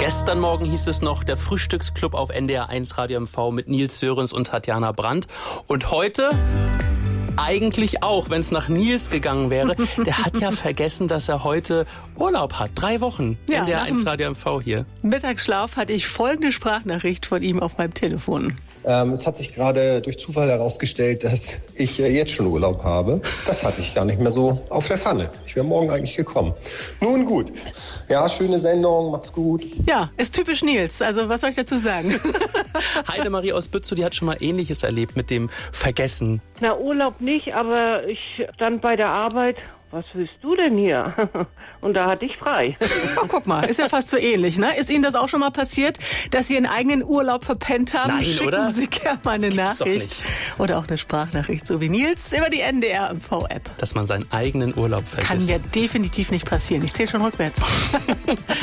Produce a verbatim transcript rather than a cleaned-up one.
Gestern Morgen hieß es noch, der Frühstücksclub auf N D R eins Radio M V mit Nils Sörens und Tatjana Brandt. Und heute eigentlich auch, wenn es nach Nils gegangen wäre. Der hat ja vergessen, dass er heute Urlaub hat. Drei Wochen. Ja, N D R eins Radio M V hier. Mittagsschlaf hatte ich folgende Sprachnachricht von ihm auf meinem Telefon. Ähm, es hat sich gerade durch Zufall herausgestellt, dass ich äh, jetzt schon Urlaub habe. Das hatte ich gar nicht mehr so auf der Pfanne. Ich wäre morgen eigentlich gekommen. Nun gut. Ja, schöne Sendung, macht's gut. Ja, ist typisch Nils. Also was soll ich dazu sagen? Heidemarie aus Bützow, die hat schon mal Ähnliches erlebt mit dem Vergessen. Na, Urlaub nicht, aber ich stand bei der Arbeit. Was willst du denn hier? Und da hatte ich frei. Oh, guck mal, ist ja fast so ähnlich, ne? Ist Ihnen das auch schon mal passiert, dass Sie Ihren eigenen Urlaub verpennt haben? Nein, Schicken oder? Sie gerne mal eine Gibt's doch Nachricht nicht. oder auch eine Sprachnachricht, so wie Nils, über die N D R M V-App. Dass man seinen eigenen Urlaub vergisst. Kann mir definitiv nicht passieren. Ich zähle schon rückwärts.